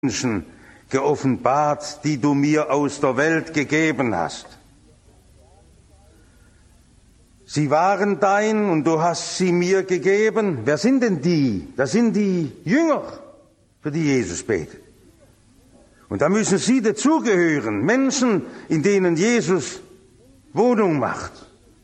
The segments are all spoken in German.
Menschen geoffenbart, die du mir aus der Welt gegeben hast. Sie waren dein und du hast sie mir gegeben. Wer sind denn die? Das sind die Jünger, für die Jesus betet. Und da müssen sie dazugehören, Menschen, in denen Jesus Wohnung macht.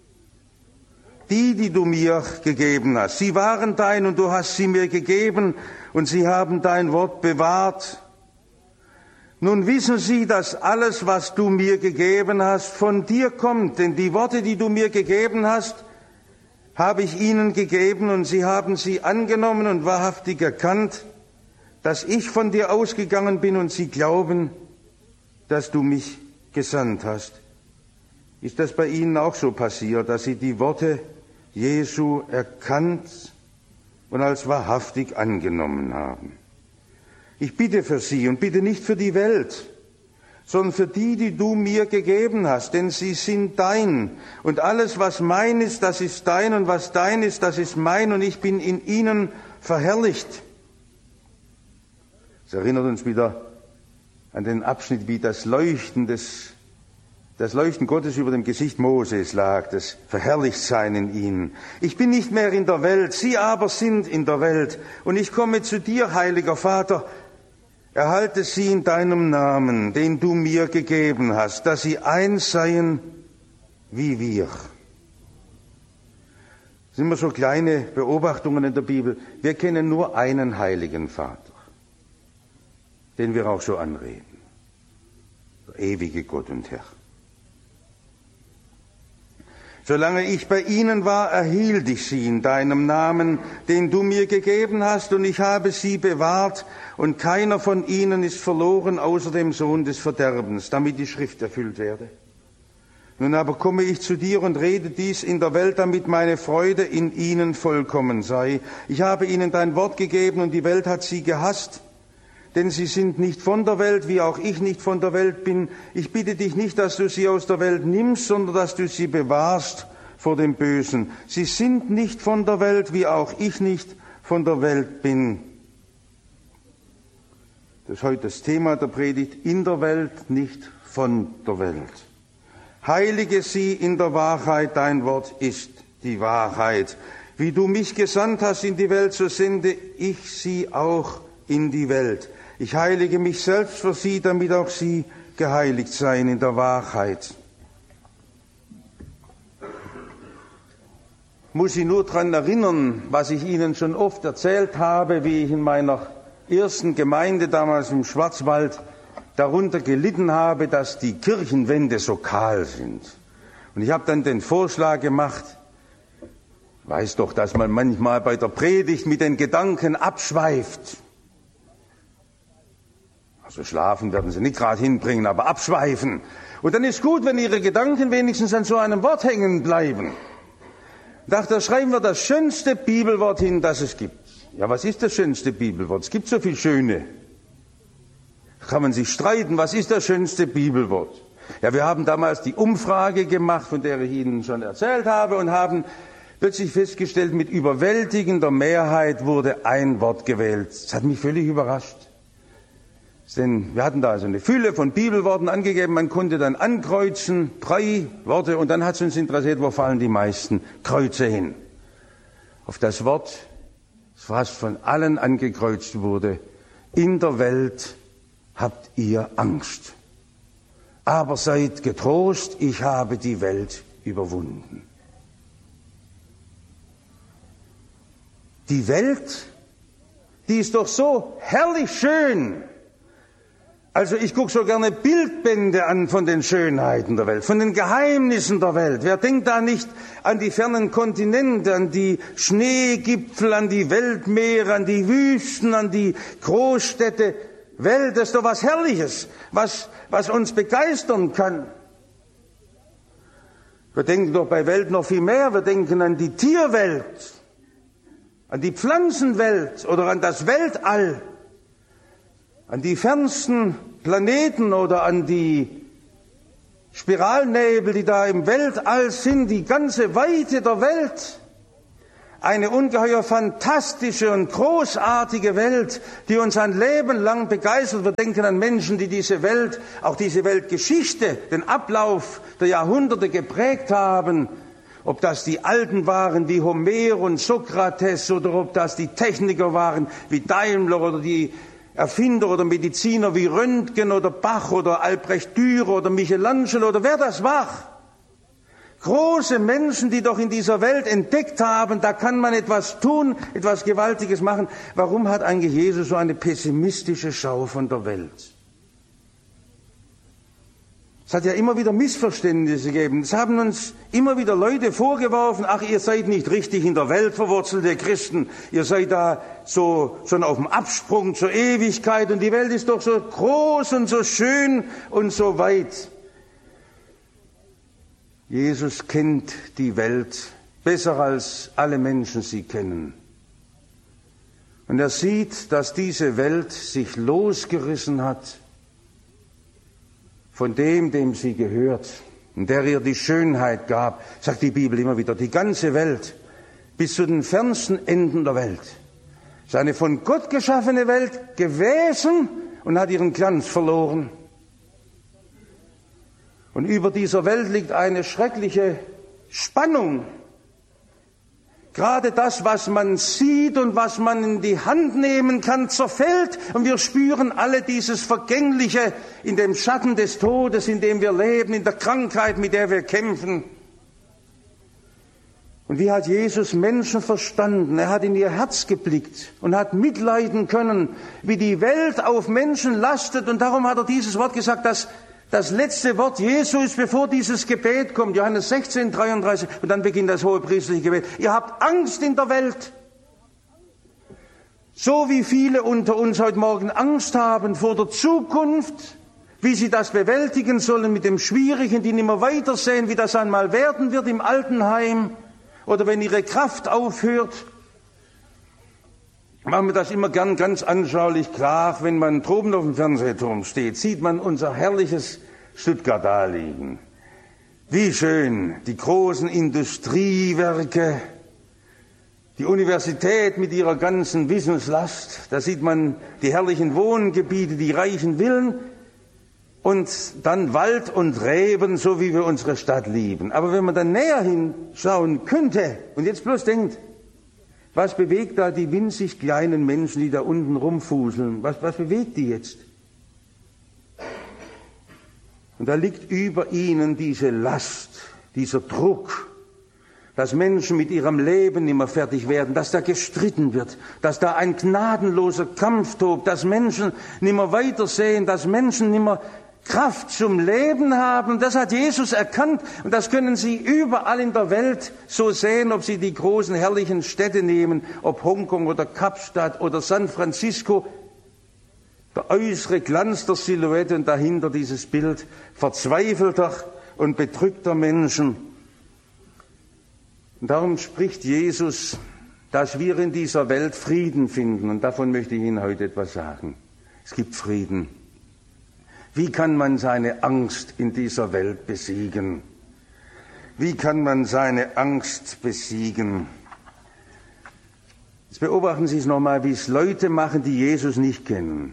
Die du mir gegeben hast. Sie waren dein und du hast sie mir gegeben und sie haben dein Wort bewahrt. Nun wissen sie, dass alles, was du mir gegeben hast, von dir kommt. Denn die Worte, die du mir gegeben hast, habe ich ihnen gegeben und sie haben sie angenommen und wahrhaftig erkannt, dass ich von dir ausgegangen bin und sie glauben, dass du mich gesandt hast. Ist das bei ihnen auch so passiert, dass sie die Worte Jesu erkannt und als wahrhaftig angenommen haben? Ich bitte für sie und bitte nicht für die Welt, sondern für die du mir gegeben hast, denn sie sind dein. Und alles, was mein ist, das ist dein, und was dein ist, das ist mein, und ich bin in ihnen verherrlicht. Das erinnert uns wieder an den Abschnitt, wie das Leuchten Gottes über dem Gesicht Moses lag, das Verherrlichtsein in ihnen. Ich bin nicht mehr in der Welt, sie aber sind in der Welt. Und ich komme zu dir, heiliger Vater, erhalte sie in deinem Namen, den du mir gegeben hast, dass sie eins seien wie wir. Das sind immer so kleine Beobachtungen in der Bibel. Wir kennen nur einen heiligen Vater, den wir auch so anreden. Der ewige Gott und Herr. Solange ich bei ihnen war, erhielt ich sie in deinem Namen, den du mir gegeben hast, und ich habe sie bewahrt, und keiner von ihnen ist verloren, außer dem Sohn des Verderbens, damit die Schrift erfüllt werde. Nun aber komme ich zu dir und rede dies in der Welt, damit meine Freude in ihnen vollkommen sei. Ich habe ihnen dein Wort gegeben, und die Welt hat sie gehasst, denn sie sind nicht von der Welt, wie auch ich nicht von der Welt bin. Ich bitte dich nicht, dass du sie aus der Welt nimmst, sondern dass du sie bewahrst vor dem Bösen. Sie sind nicht von der Welt, wie auch ich nicht von der Welt bin. Das ist heute das Thema der Predigt: in der Welt, nicht von der Welt. Heilige sie in der Wahrheit, dein Wort ist die Wahrheit. Wie du mich gesandt hast in die Welt, so sende ich sie auch in die Welt. Ich heilige mich selbst für sie, damit auch sie geheiligt seien in der Wahrheit. Ich muss Sie nur daran erinnern, was ich Ihnen schon oft erzählt habe, wie ich in meiner ersten Gemeinde damals im Schwarzwald darunter gelitten habe, dass die Kirchenwände so kahl sind. Und ich habe dann den Vorschlag gemacht, ich weiß doch, dass man manchmal bei der Predigt mit den Gedanken abschweift. Also schlafen werden Sie nicht gerade hinbringen, aber abschweifen. Und dann ist gut, wenn Ihre Gedanken wenigstens an so einem Wort hängen bleiben. Ich dachte, da schreiben wir das schönste Bibelwort hin, das es gibt. Ja, was ist das schönste Bibelwort? Es gibt so viel schöne. Da kann man sich streiten, was ist das schönste Bibelwort? Ja, wir haben damals die Umfrage gemacht, von der ich Ihnen schon erzählt habe, und haben plötzlich festgestellt, mit überwältigender Mehrheit wurde ein Wort gewählt. Das hat mich völlig überrascht. Denn wir hatten da also eine Fülle von Bibelworten angegeben, man konnte dann ankreuzen, 3 Worte, und dann hat es uns interessiert, wo fallen die meisten Kreuze hin. Auf das Wort, das fast von allen angekreuzt wurde: in der Welt habt ihr Angst, aber seid getrost, ich habe die Welt überwunden. Die Welt, die ist doch so herrlich schön. Also ich gucke so gerne Bildbände an von den Schönheiten der Welt, von den Geheimnissen der Welt. Wer denkt da nicht an die fernen Kontinente, an die Schneegipfel, an die Weltmeere, an die Wüsten, an die Großstädte? Welt ist doch was Herrliches, was uns begeistern kann. Wir denken doch bei Welt noch viel mehr. Wir denken an die Tierwelt, an die Pflanzenwelt oder an das Weltall, an die fernsten Planeten oder an die Spiralnebel, die da im Weltall sind, die ganze Weite der Welt. eine ungeheuer fantastische und großartige Welt, die uns ein Leben lang begeistert. Wir denken an Menschen, die diese Welt, auch diese Weltgeschichte, den Ablauf der Jahrhunderte geprägt haben. Ob das die Alten waren wie Homer und Sokrates oder ob das die Techniker waren wie Daimler oder die Erfinder oder Mediziner wie Röntgen oder Bach oder Albrecht Dürer oder Michelangelo oder wer das war. Große Menschen, die doch in dieser Welt entdeckt haben, da kann man etwas tun, etwas Gewaltiges machen. Warum hat eigentlich Jesus so eine pessimistische Schau von der Welt? Es hat ja immer wieder Missverständnisse gegeben. Es haben uns immer wieder Leute vorgeworfen, ach, ihr seid nicht richtig in der Welt verwurzelt, ihr Christen. Ihr seid da so schon auf dem Absprung zur Ewigkeit und die Welt ist doch so groß und so schön und so weit. Jesus kennt die Welt besser als alle Menschen sie kennen. Und er sieht, dass diese Welt sich losgerissen hat von dem sie gehört und der ihr die Schönheit gab, sagt die Bibel immer wieder, die ganze Welt bis zu den fernsten Enden der Welt ist eine von Gott geschaffene Welt gewesen und hat ihren Glanz verloren. Und über dieser Welt liegt eine schreckliche Spannung. Gerade das, was man sieht und was man in die Hand nehmen kann, zerfällt. Und wir spüren alle dieses Vergängliche in dem Schatten des Todes, in dem wir leben, in der Krankheit, mit der wir kämpfen. Und wie hat Jesus Menschen verstanden? Er hat in ihr Herz geblickt und hat mitleiden können, wie die Welt auf Menschen lastet. Und darum hat er dieses Wort gesagt, dass das letzte Wort Jesu ist, bevor dieses Gebet kommt, Johannes 16, 33, und dann beginnt das hohepriestliche Gebet. Ihr habt Angst in der Welt. So wie viele unter uns heute Morgen Angst haben vor der Zukunft, wie sie das bewältigen sollen mit dem Schwierigen, die nicht mehr weitersehen, wie das einmal werden wird im Altenheim oder wenn ihre Kraft aufhört. Machen wir das immer gern ganz anschaulich klar, wenn man droben auf dem Fernsehturm steht, sieht man unser herrliches Stuttgart da liegen. Wie schön, die großen Industriewerke, die Universität mit ihrer ganzen Wissenslast, da sieht man die herrlichen Wohngebiete, die reichen Villen und dann Wald und Reben, so wie wir unsere Stadt lieben. Aber wenn man dann näher hinschauen könnte und jetzt bloß denkt, was bewegt da die winzig kleinen Menschen, die da unten rumfuseln? Was bewegt die jetzt? Und da liegt über ihnen diese Last, dieser Druck, dass Menschen mit ihrem Leben nicht mehr fertig werden, dass da gestritten wird, dass da ein gnadenloser Kampf tobt, dass Menschen nicht mehr weitersehen, dass Menschen nicht mehr Kraft zum Leben haben. Das hat Jesus erkannt und das können Sie überall in der Welt so sehen, ob Sie die großen herrlichen Städte nehmen, ob Hongkong oder Kapstadt oder San Francisco. Der äußere Glanz der Silhouette und dahinter dieses Bild verzweifelter und bedrückter Menschen. Und darum spricht Jesus, dass wir in dieser Welt Frieden finden und davon möchte ich Ihnen heute etwas sagen. Es gibt Frieden. Wie kann man seine Angst in dieser Welt besiegen? Wie kann man seine Angst besiegen? Jetzt beobachten Sie es nochmal, wie es Leute machen, die Jesus nicht kennen.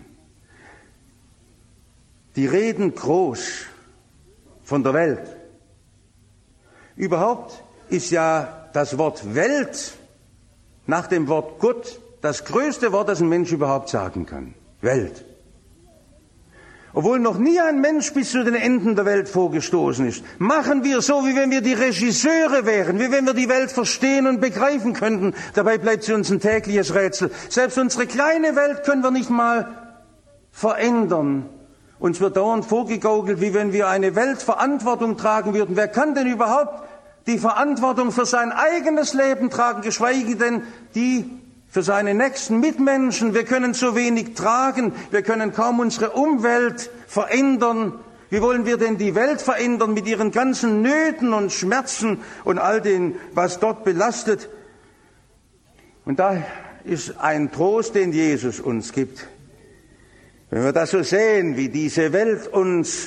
Die reden groß von der Welt. Überhaupt ist ja das Wort Welt nach dem Wort Gott das größte Wort, das ein Mensch überhaupt sagen kann. Welt. Obwohl noch nie ein Mensch bis zu den Enden der Welt vorgestoßen ist, machen wir so, wie wenn wir die Regisseure wären, wie wenn wir die Welt verstehen und begreifen könnten. Dabei bleibt sie uns ein tägliches Rätsel. Selbst unsere kleine Welt können wir nicht mal verändern. Uns wird dauernd vorgegaukelt, wie wenn wir eine Weltverantwortung tragen würden. Wer kann denn überhaupt die Verantwortung für sein eigenes Leben tragen, geschweige denn die für seine nächsten Mitmenschen? Wir können so wenig tragen, wir können kaum unsere Umwelt verändern. Wie wollen wir denn die Welt verändern mit ihren ganzen Nöten und Schmerzen und all dem, was dort belastet? Und da ist ein Trost, den Jesus uns gibt. Wenn wir das so sehen, wie diese Welt uns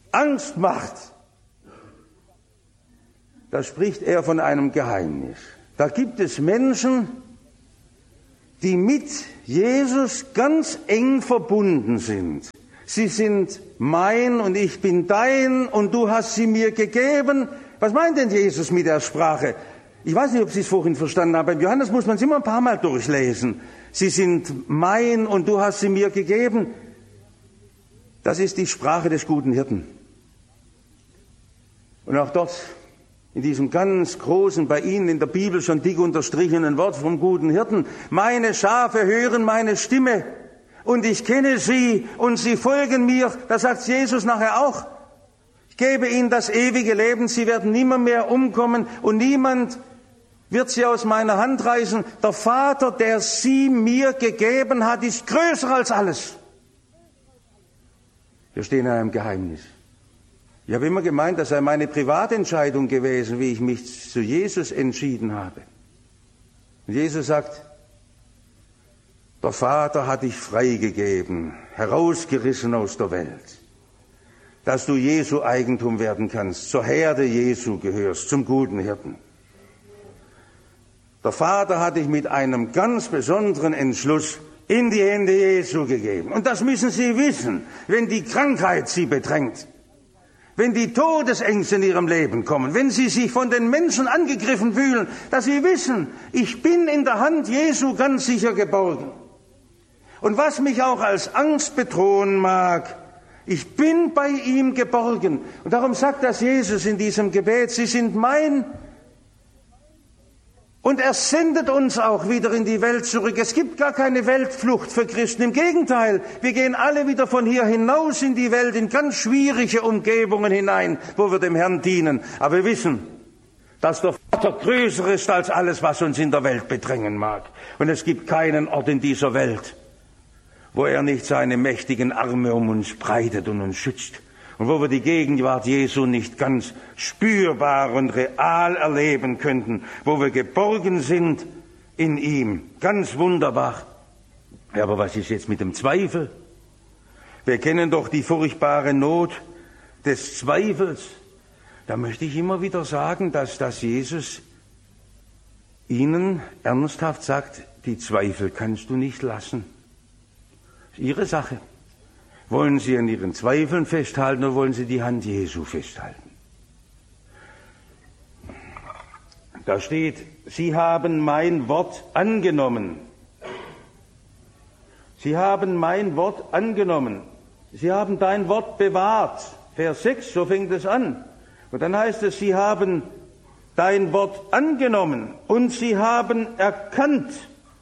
Angst macht, da spricht er von einem Geheimnis. Da gibt es Menschen, die mit Jesus ganz eng verbunden sind. Sie sind mein und ich bin dein und du hast sie mir gegeben. Was meint denn Jesus mit der Sprache? Ich weiß nicht, ob Sie es vorhin verstanden haben. Beim Johannes muss man es immer ein paar Mal durchlesen. Sie sind mein und du hast sie mir gegeben. Das ist die Sprache des guten Hirten. Und auch dort, in diesem ganz großen, bei Ihnen in der Bibel schon dick unterstrichenen Wort vom guten Hirten: Meine Schafe hören meine Stimme und ich kenne sie und sie folgen mir. Da sagt Jesus nachher auch: Ich gebe ihnen das ewige Leben, sie werden nimmermehr umkommen und niemand wird sie aus meiner Hand reißen. Der Vater, der sie mir gegeben hat, ist größer als alles. Wir stehen in einem Geheimnis. Ich habe immer gemeint, das sei meine Privatentscheidung gewesen, wie ich mich zu Jesus entschieden habe. Und Jesus sagt: Der Vater hat dich freigegeben, herausgerissen aus der Welt, dass du Jesu Eigentum werden kannst, zur Herde Jesu gehörst, zum guten Hirten. Der Vater hat dich mit einem ganz besonderen Entschluss in die Hände Jesu gegeben. Und das müssen Sie wissen, wenn die Krankheit Sie bedrängt, wenn die Todesängste in Ihrem Leben kommen, wenn Sie sich von den Menschen angegriffen fühlen, dass Sie wissen, ich bin in der Hand Jesu ganz sicher geborgen. Und was mich auch als Angst bedrohen mag, ich bin bei ihm geborgen. Und darum sagt das Jesus in diesem Gebet: Sie sind mein. Und er sendet uns auch wieder in die Welt zurück. Es gibt gar keine Weltflucht für Christen. Im Gegenteil, wir gehen alle wieder von hier hinaus in die Welt, in ganz schwierige Umgebungen hinein, wo wir dem Herrn dienen. Aber wir wissen, dass der Vater größer ist als alles, was uns in der Welt bedrängen mag. Und es gibt keinen Ort in dieser Welt, wo er nicht seine mächtigen Arme um uns breitet und uns schützt. Und wo wir die Gegenwart Jesu nicht ganz spürbar und real erleben könnten, wo wir geborgen sind in ihm. Ganz wunderbar. Ja, aber was ist jetzt mit dem Zweifel? Wir kennen doch die furchtbare Not des Zweifels. Da möchte ich immer wieder sagen, dass Jesus Ihnen ernsthaft sagt: Die Zweifel kannst du nicht lassen. Das ist Ihre Sache. Wollen Sie an Ihren Zweifeln festhalten oder wollen Sie die Hand Jesu festhalten? Da steht: Sie haben mein Wort angenommen. Sie haben mein Wort angenommen. Sie haben dein Wort bewahrt. Vers 6, so fängt es an. Und dann heißt es: Sie haben dein Wort angenommen und sie haben erkannt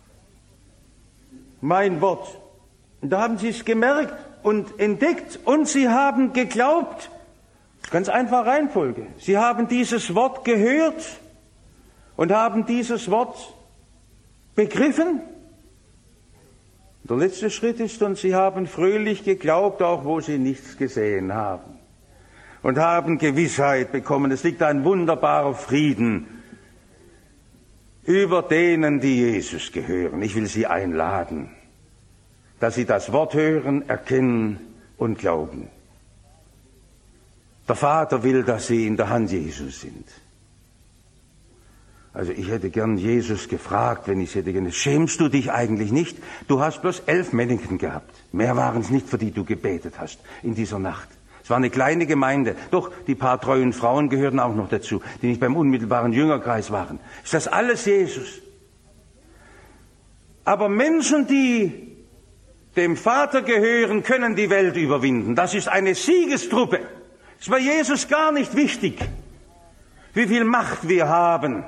mein Wort. Und da haben sie es gemerkt und entdeckt und sie haben geglaubt. Ganz einfach Reihenfolge. Sie haben dieses Wort gehört und haben dieses Wort begriffen. Der letzte Schritt ist, und sie haben fröhlich geglaubt, auch wo sie nichts gesehen haben. Und haben Gewissheit bekommen. Es liegt ein wunderbarer Frieden über denen, die Jesus gehören. Ich will Sie einladen, dass Sie das Wort hören, erkennen und glauben. Der Vater will, dass Sie in der Hand Jesus sind. Also ich hätte gern Jesus gefragt, wenn ich es hätte gern: Schämst du dich eigentlich nicht? Du hast bloß 11 Männchen gehabt. Mehr waren es nicht, für die du gebetet hast in dieser Nacht. Es war eine kleine Gemeinde. Doch, die paar treuen Frauen gehörten auch noch dazu, die nicht beim unmittelbaren Jüngerkreis waren. Ist das alles Jesus? Aber Menschen, die dem Vater gehören, können die Welt überwinden. Das ist eine Siegestruppe. Es war Jesus gar nicht wichtig, wie viel Macht wir haben.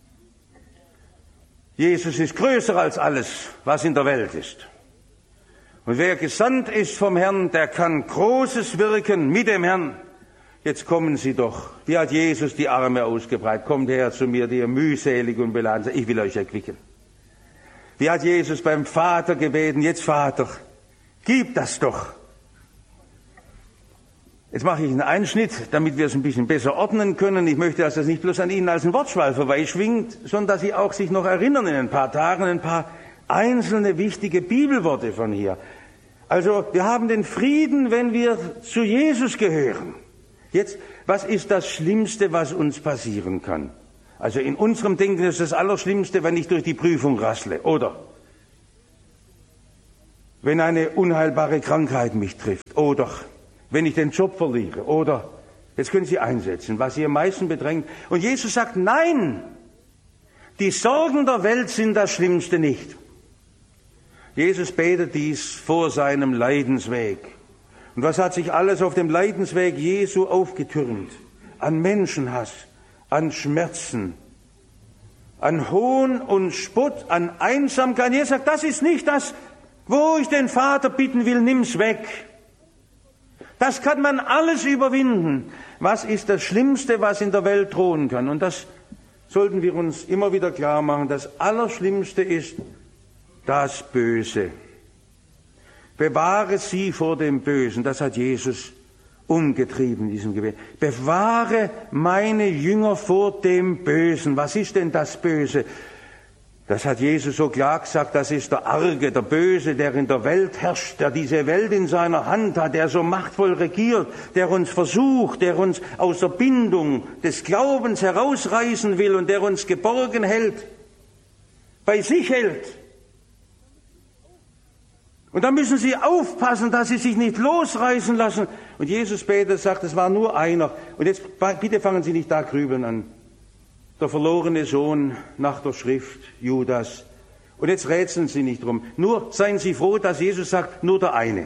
Jesus ist größer als alles, was in der Welt ist. Und wer gesandt ist vom Herrn, der kann Großes wirken mit dem Herrn. Jetzt kommen Sie doch. Wie hat Jesus die Arme ausgebreitet? Kommt her zu mir, die ihr mühselig und beladen seid. Ich will euch erquicken. Wie hat Jesus beim Vater gebeten? Jetzt, Vater, gib das doch. Jetzt mache ich einen Einschnitt, damit wir es ein bisschen besser ordnen können. Ich möchte, dass das nicht bloß an Ihnen als ein Wortschwall vorbeischwingt, sondern dass Sie auch sich noch erinnern in ein paar Tagen, ein paar einzelne wichtige Bibelworte von hier. Also, wir haben den Frieden, wenn wir zu Jesus gehören. Jetzt, was ist das Schlimmste, was uns passieren kann? Also in unserem Denken ist das Allerschlimmste, wenn ich durch die Prüfung rassle. Oder wenn eine unheilbare Krankheit mich trifft. Oder wenn ich den Job verliere. Oder, jetzt können Sie einsetzen, was Sie am meisten bedrängt. Und Jesus sagt, nein, die Sorgen der Welt sind das Schlimmste nicht. Jesus betet dies vor seinem Leidensweg. Und was hat sich alles auf dem Leidensweg Jesu aufgetürmt? An Menschenhass, an Schmerzen, an Hohn und Spott, an Einsamkeit. Jesus sagt, das ist nicht das, wo ich den Vater bitten will, nimm's weg. Das kann man alles überwinden. Was ist das Schlimmste, was in der Welt drohen kann? Und das sollten wir uns immer wieder klar machen. Das Allerschlimmste ist das Böse. Bewahre sie vor dem Bösen. Das hat Jesus umgetrieben in diesem Gebet. Bewahre meine Jünger vor dem Bösen. Was ist denn das Böse? Das hat Jesus so klar gesagt, das ist der Arge, der Böse, der in der Welt herrscht, der diese Welt in seiner Hand hat, der so machtvoll regiert, der uns versucht, der uns aus der Bindung des Glaubens herausreißen will und der uns geborgen hält, bei sich hält. Und da müssen Sie aufpassen, dass Sie sich nicht losreißen lassen. Und Jesus betet, sagt, es war nur einer. Und jetzt bitte fangen Sie nicht da grübeln an. Der verlorene Sohn nach der Schrift, Judas. Und jetzt rätseln Sie nicht drum. Nur seien Sie froh, dass Jesus sagt, nur der eine.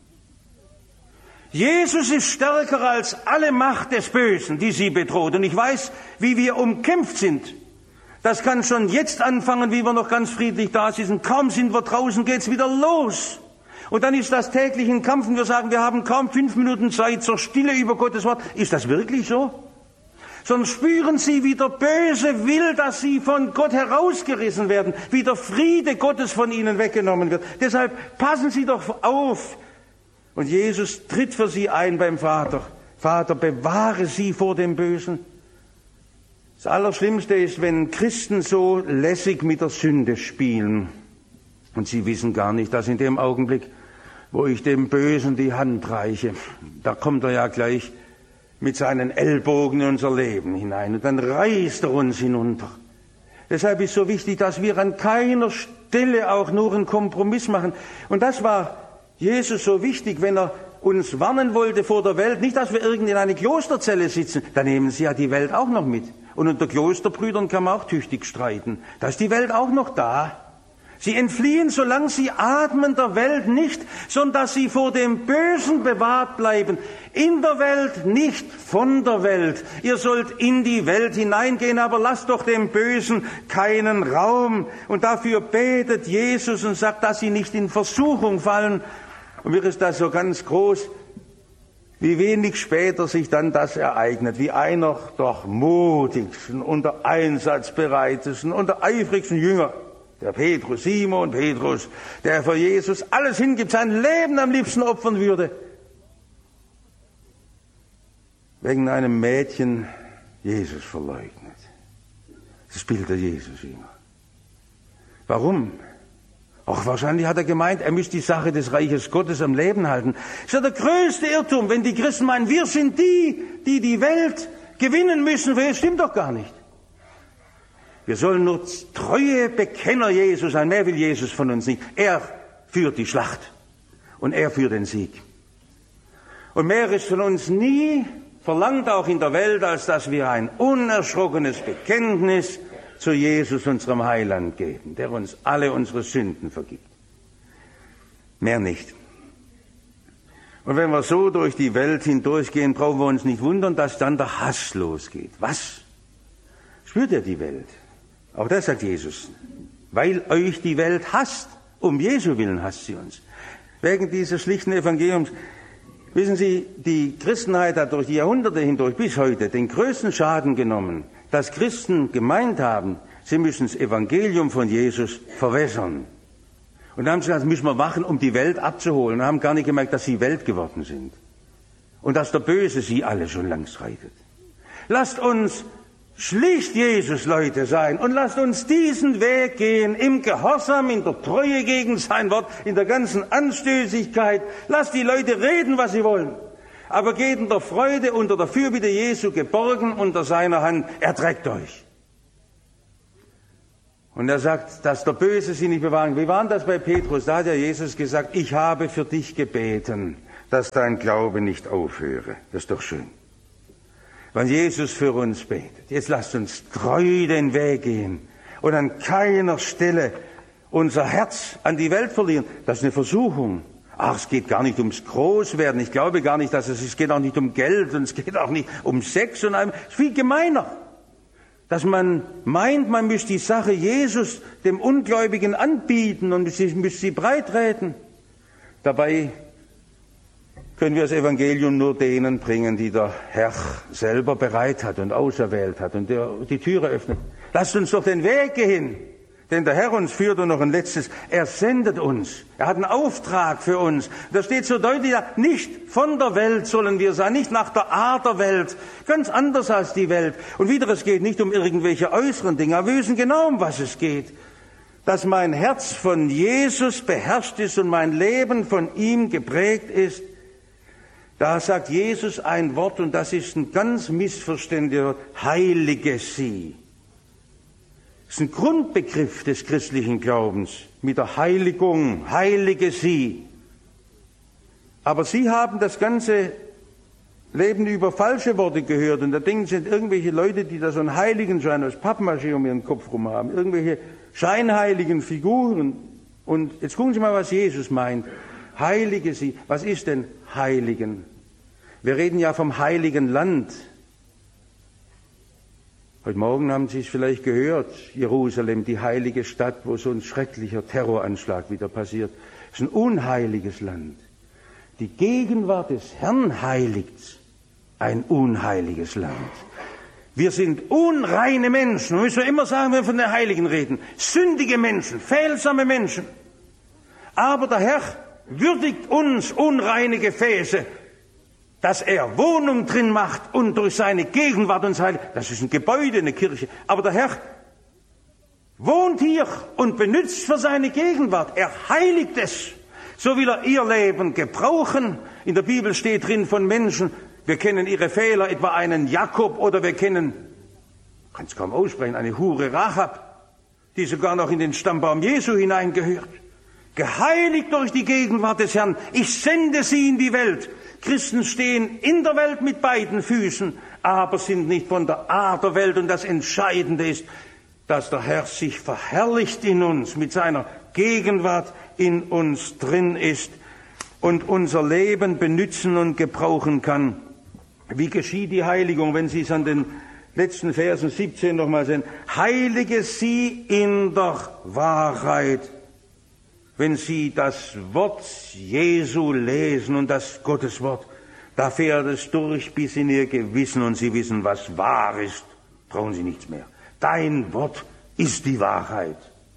Jesus ist stärker als alle Macht des Bösen, die Sie bedroht. Und ich weiß, wie wir umkämpft sind. Das kann schon jetzt anfangen, wie wir noch ganz friedlich da sitzen. Kaum sind wir draußen, geht's wieder los. Und dann ist das täglich ein Kampf und wir sagen, wir haben kaum 5 Minuten Zeit zur Stille über Gottes Wort. Ist das wirklich so? Sondern spüren Sie, wie der Böse will, dass Sie von Gott herausgerissen werden, wie der Friede Gottes von Ihnen weggenommen wird. Deshalb passen Sie doch auf. Und Jesus tritt für Sie ein beim Vater. Vater, bewahre Sie vor dem Bösen. Das Allerschlimmste ist, wenn Christen so lässig mit der Sünde spielen. Und sie wissen gar nicht, dass in dem Augenblick, wo ich dem Bösen die Hand reiche, da kommt er ja gleich mit seinen Ellbogen in unser Leben hinein. Und dann reißt er uns hinunter. Deshalb ist so wichtig, dass wir an keiner Stelle auch nur einen Kompromiss machen. Und das war Jesus so wichtig, wenn er uns warnen wollte vor der Welt. Nicht, dass wir irgend in eine Klosterzelle sitzen. Da nehmen sie ja die Welt auch noch mit. Und unter Klosterbrüdern kann man auch tüchtig streiten. Da ist die Welt auch noch da. Sie entfliehen, solange sie atmen, der Welt nicht, sondern dass sie vor dem Bösen bewahrt bleiben. In der Welt, nicht von der Welt. Ihr sollt in die Welt hineingehen, aber lasst doch dem Bösen keinen Raum. Und dafür betet Jesus und sagt, dass sie nicht in Versuchung fallen. Und mir ist das so ganz groß, wie wenig später sich dann das ereignet, wie einer der mutigsten und der einsatzbereitesten und der eifrigsten Jünger, der Petrus, Simon Petrus, der für Jesus alles hingibt, sein Leben am liebsten opfern würde, wegen einem Mädchen Jesus verleugnet. Das Bild der Jesus-Jünger. Warum? Auch wahrscheinlich hat er gemeint, er müsste die Sache des Reiches Gottes am Leben halten. Das ist ja der größte Irrtum, wenn die Christen meinen, wir sind die, die die Welt gewinnen müssen. Das stimmt doch gar nicht. Wir sollen nur treue Bekenner Jesus sein. Mehr will Jesus von uns nicht. Er führt die Schlacht und er führt den Sieg. Und mehr ist von uns nie verlangt, auch in der Welt, als dass wir ein unerschrockenes Bekenntnis zu Jesus, unserem Heiland, geben, der uns alle unsere Sünden vergibt. Mehr nicht. Und wenn wir so durch die Welt hindurchgehen, brauchen wir uns nicht wundern, dass dann der Hass losgeht. Was? Spürt ihr die Welt? Auch das sagt Jesus. Weil euch die Welt hasst, um Jesu willen hasst sie uns. Wegen dieses schlichten Evangeliums. Wissen Sie, die Christenheit hat durch die Jahrhunderte hindurch bis heute den größten Schaden genommen, dass Christen gemeint haben, sie müssen das Evangelium von Jesus verwässern. Und dann haben sie gesagt, das müssen wir machen, um die Welt abzuholen. Und haben gar nicht gemerkt, dass sie Welt geworden sind. Und dass der Böse sie alle schon längst reitet. Lasst uns schlicht Jesus-Leute sein und lasst uns diesen Weg gehen, im Gehorsam, in der Treue gegen sein Wort, in der ganzen Anstößigkeit. Lasst die Leute reden, was sie wollen. Aber geht in der Freude unter der Fürbitte Jesu geborgen unter seiner Hand. Er trägt euch. Und er sagt, dass der Böse sie nicht bewahren. Wie war das bei Petrus? Da hat ja Jesus gesagt, ich habe für dich gebeten, dass dein Glaube nicht aufhöre. Das ist doch schön. Wenn Jesus für uns betet. Jetzt lasst uns treu den Weg gehen und an keiner Stelle unser Herz an die Welt verlieren. Das ist eine Versuchung. Ach, es geht gar nicht ums Großwerden. Ich glaube gar nicht, dass es geht auch nicht um Geld und es geht auch nicht um Sex und allem. Es ist viel gemeiner. Dass man meint, man müsste die Sache Jesus, dem Ungläubigen, anbieten und müsste sie breitreden. Dabei können wir das Evangelium nur denen bringen, die der Herr selber bereit hat und auserwählt hat und der die Türe öffnet. Lasst uns doch den Weg gehen, den der Herr uns führt. Und noch ein letztes, er sendet uns. Er hat einen Auftrag für uns. Da steht so deutlich, nicht von der Welt sollen wir sein, nicht nach der Art der Welt, ganz anders als die Welt. Und wieder, es geht nicht um irgendwelche äußeren Dinge, aber wir wissen genau, um was es geht. Dass mein Herz von Jesus beherrscht ist und mein Leben von ihm geprägt ist. Da sagt Jesus ein Wort, und das ist ein ganz missverständlicher, heilige sie. Das ist ein Grundbegriff des christlichen Glaubens mit der Heiligung, heilige sie. Aber sie haben das ganze Leben über falsche Worte gehört, und da denken sie, irgendwelche Leute, die da so einen Heiligenschein aus Pappmaché um ihren Kopf rum haben, irgendwelche scheinheiligen Figuren. Und jetzt gucken Sie mal, was Jesus meint. Heilige sie. Was ist denn Heiligen? Wir reden ja vom Heiligen Land. Heute Morgen haben Sie es vielleicht gehört, Jerusalem, die heilige Stadt, wo so ein schrecklicher Terroranschlag wieder passiert. Es ist ein unheiliges Land. Die Gegenwart des Herrn heiligt ein unheiliges Land. Wir sind unreine Menschen. Wir müssen immer sagen, wenn wir von den Heiligen reden. Sündige Menschen, fehlsame Menschen. Aber der Herr würdigt uns unreine Gefäße, dass er Wohnung drin macht und durch seine Gegenwart uns heiligt. Das ist ein Gebäude, eine Kirche. Aber der Herr wohnt hier und benutzt für seine Gegenwart. Er heiligt es. So will er ihr Leben gebrauchen. In der Bibel steht drin von Menschen, wir kennen ihre Fehler, etwa einen Jakob, oder wir kennen, kann es kaum aussprechen, eine Hure Rahab, die sogar noch in den Stammbaum Jesu hineingehört. Geheiligt durch die Gegenwart des Herrn. Ich sende sie in die Welt. Christen stehen in der Welt mit beiden Füßen, aber sind nicht von der Art der Welt. Und das Entscheidende ist, dass der Herr sich verherrlicht in uns, mit seiner Gegenwart in uns drin ist und unser Leben benützen und gebrauchen kann. Wie geschieht die Heiligung, wenn Sie es an den letzten Versen 17 nochmal sehen? Heilige sie in der Wahrheit. Wenn Sie das Wort Jesu lesen und das Gotteswort, da fährt es durch bis in Ihr Gewissen und Sie wissen, was wahr ist. Brauchen Sie nichts mehr. Dein Wort ist die Wahrheit.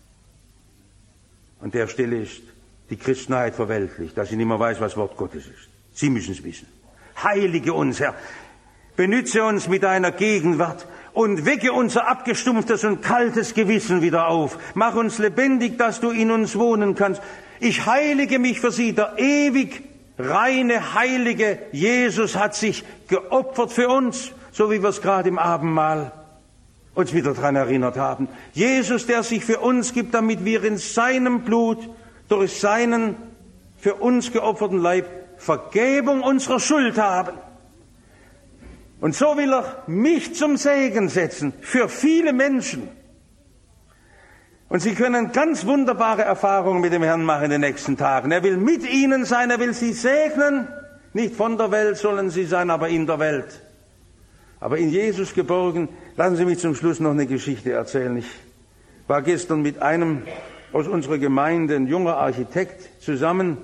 An der Stelle ist die Christenheit verweltlicht, dass sie nicht mehr weiß, was Wort Gottes ist. Sie müssen es wissen. Heilige uns, Herr. Benütze uns mit deiner Gegenwart und wecke unser abgestumpftes und kaltes Gewissen wieder auf. Mach uns lebendig, dass du in uns wohnen kannst. Ich heilige mich für sie. Der ewig reine, heilige Jesus hat sich geopfert für uns, so wie wir es gerade im Abendmahl uns wieder daran erinnert haben. Jesus, der sich für uns gibt, damit wir in seinem Blut, durch seinen für uns geopferten Leib, Vergebung unserer Schuld haben. Und so will er mich zum Segen setzen für viele Menschen. Und Sie können ganz wunderbare Erfahrungen mit dem Herrn machen in den nächsten Tagen. Er will mit Ihnen sein, er will Sie segnen. Nicht von der Welt sollen Sie sein, aber in der Welt. Aber in Jesus geborgen. Lassen Sie mich zum Schluss noch eine Geschichte erzählen. Ich war gestern mit einem aus unserer Gemeinde, ein junger Architekt, zusammen.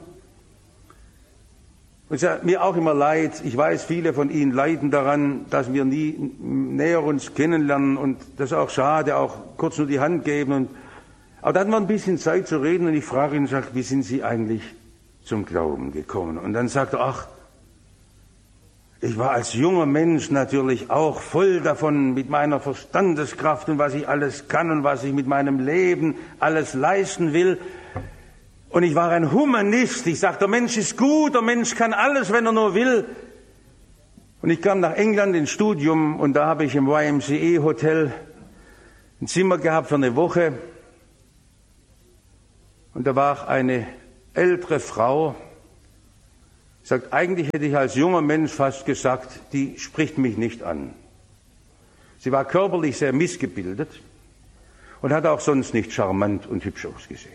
Und es ist mir auch immer leid, ich weiß, viele von Ihnen leiden daran, dass wir nie näher uns kennenlernen, und das ist auch schade, auch kurz nur die Hand geben. Aber da hatten wir ein bisschen Zeit zu reden, und ich frage ihn, sage, wie sind Sie eigentlich zum Glauben gekommen? Und dann sagt er, ach, ich war als junger Mensch natürlich auch voll davon, mit meiner Verstandeskraft und was ich alles kann und was ich mit meinem Leben alles leisten will. Und ich war ein Humanist. Ich sagte, der Mensch ist gut, der Mensch kann alles, wenn er nur will. Und ich kam nach England ins Studium, und da habe ich im YMCA-Hotel ein Zimmer gehabt für eine Woche. Und da war eine ältere Frau, sagt, eigentlich hätte ich als junger Mensch fast gesagt, die spricht mich nicht an. Sie war körperlich sehr missgebildet und hat auch sonst nicht charmant und hübsch ausgesehen.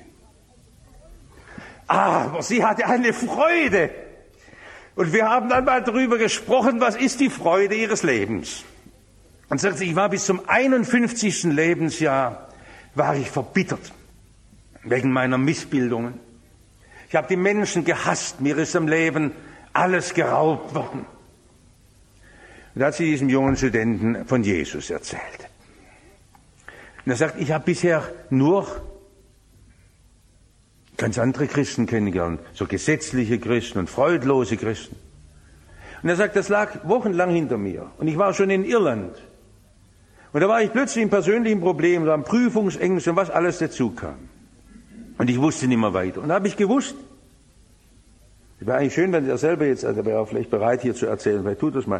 Aber sie hatte eine Freude. Und wir haben dann mal darüber gesprochen, was ist die Freude ihres Lebens. Und sagt sie, ich war bis zum 51. Lebensjahr, war ich verbittert wegen meiner Missbildungen. Ich habe die Menschen gehasst, mir ist im Leben alles geraubt worden. Und da hat sie diesem jungen Studenten von Jesus erzählt. Und er sagt, ich habe bisher nur ganz andere Christen kennengelernt, so gesetzliche Christen und freudlose Christen. Und er sagt, das lag wochenlang hinter mir. Und ich war schon in Irland. Und da war ich plötzlich in persönlichen Problemen, da waren Prüfungsängste und was alles dazu kam. Und ich wusste nicht mehr weiter. Und da habe ich gewusst, es wäre eigentlich schön, wenn er selber jetzt, also wäre er vielleicht bereit hier zu erzählen, vielleicht tut das mal.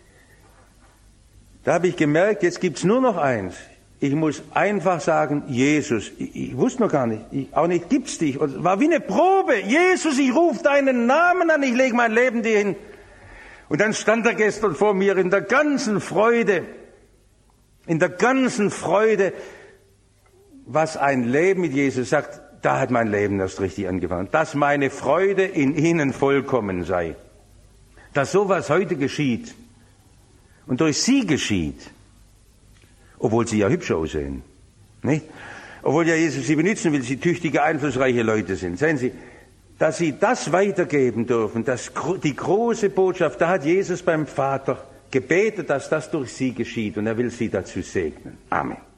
Da habe ich gemerkt, jetzt gibt's nur noch eins. Ich muss einfach sagen, Jesus, ich wusste noch gar nicht, auch nicht gibt's dich. Und es war wie eine Probe. Jesus, ich rufe deinen Namen an, ich lege mein Leben dir hin. Und dann stand er gestern vor mir in der ganzen Freude, was ein Leben mit Jesus sagt, da hat mein Leben erst richtig angefangen. Dass meine Freude in ihnen vollkommen sei. Dass sowas heute geschieht und durch sie geschieht, obwohl sie ja hübsch aussehen, nicht? Obwohl ja Jesus sie benutzen will, sie tüchtige, einflussreiche Leute sind. Sehen Sie, dass sie das weitergeben dürfen, die große Botschaft, da hat Jesus beim Vater gebetet, dass das durch sie geschieht und er will sie dazu segnen. Amen.